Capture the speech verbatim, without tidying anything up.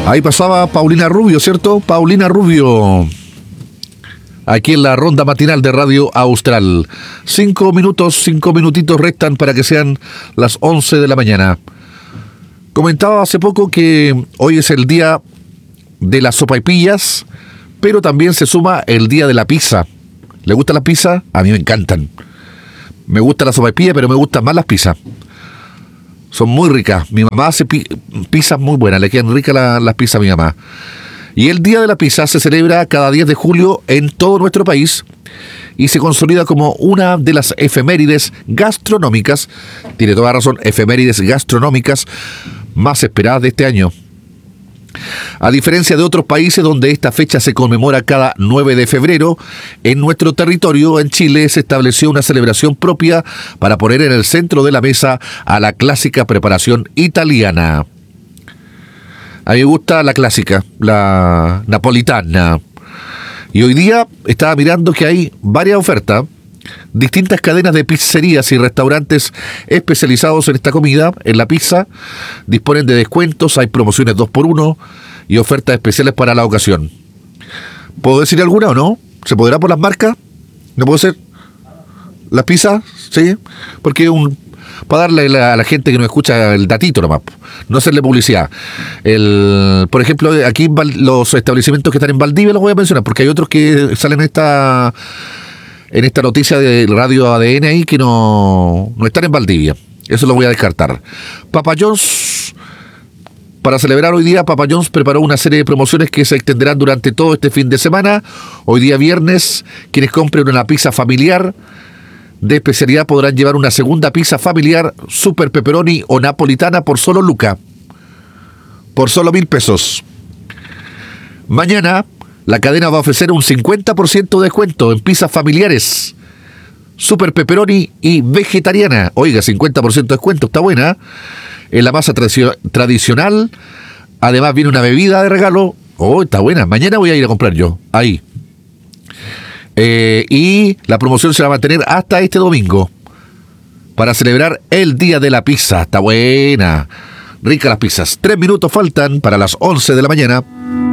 Ahí pasaba Paulina Rubio, ¿cierto? Paulina Rubio. Aquí en la ronda matinal de Radio Austral. Cinco minutos, cinco minutitos restan para que sean las once de la mañana. Comentaba hace poco que hoy es el día de las sopaipillas, pero también se suma el día de la pizza. ¿Le gusta la pizza? A mí me encantan. Me gusta la sopaipilla, pero me gustan más las pizzas. Son muy ricas. Mi mamá hace pi- pizzas muy buenas, le quedan ricas la, las pizzas a mi mamá. Y el Día de la Pizza se celebra cada diez de julio en todo nuestro país y se consolida como una de las efemérides gastronómicas, tiene toda razón, efemérides gastronómicas más esperadas de este año. A diferencia de otros países donde esta fecha se conmemora cada nueve de febrero, en nuestro territorio, en Chile, se estableció una celebración propia para poner en el centro de la mesa a la clásica preparación italiana. A mí me gusta la clásica, la napolitana. Y hoy día estaba mirando que hay varias ofertas. Distintas cadenas de pizzerías y restaurantes especializados en esta comida, en la pizza, disponen de descuentos, hay promociones dos por uno y ofertas especiales para la ocasión. ¿Puedo decir alguna o no? ¿Se podrá por las marcas? ¿No puedo ser? ¿Las pizzas? Sí, porque un... para darle a la gente que nos escucha el datito nomás, no hacerle publicidad. El, por ejemplo, aquí en Val, los establecimientos que están en Valdivia los voy a mencionar, porque hay otros que salen en esta en esta noticia de Radio A D N ahí que no, no están en Valdivia. Eso lo voy a descartar. Papa John's, para celebrar hoy día, Papa John's preparó una serie de promociones que se extenderán durante todo este fin de semana. Hoy día viernes, quienes compren una pizza familiar de especialidad podrán llevar una segunda pizza familiar super pepperoni o napolitana por solo luca, por solo mil pesos. Mañana la cadena va a ofrecer un cincuenta por ciento de descuento en pizzas familiares super pepperoni y vegetariana. Oiga, cincuenta por ciento de descuento, está buena. En la masa tradicio- tradicional, además viene una bebida de regalo. Oh, está buena. Mañana voy a ir a comprar yo, ahí. Eh, y la promoción se va a mantener hasta este domingo para celebrar el Día de la Pizza. Está buena, rica las pizzas. Tres minutos faltan para las once de la mañana.